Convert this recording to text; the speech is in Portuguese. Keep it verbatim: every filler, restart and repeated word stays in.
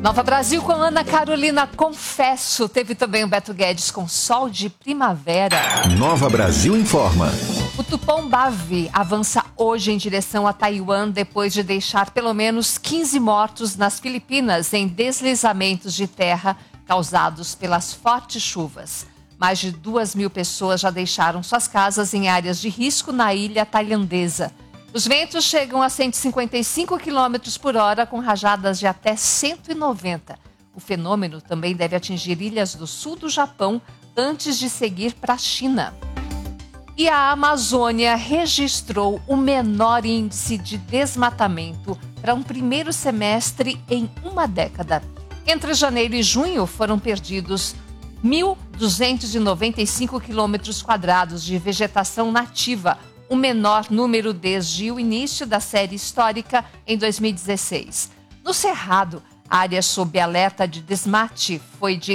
Nova Brasil com Ana Carolina Confesso. Teve também o Beto Guedes com Sol de Primavera. Nova Brasil informa. O Tupão Bavi avança hoje em direção a Taiwan depois de deixar pelo menos quinze mortos nas Filipinas em deslizamentos de terra causados pelas fortes chuvas. Mais de duas mil pessoas já deixaram suas casas em áreas de risco na ilha tailandesa. Os ventos chegam a cento e cinquenta e cinco quilômetros por hora, com rajadas de até cento e noventa. O fenômeno também deve atingir ilhas do sul do Japão antes de seguir para a China. E a Amazônia registrou o menor índice de desmatamento para um primeiro semestre em uma década. Entre janeiro e junho foram perdidos mil duzentos e noventa e cinco quilômetros quadrados de vegetação nativa, o menor número desde o início da série histórica em dois mil e dezesseis. No Cerrado, a área sob alerta de desmate foi de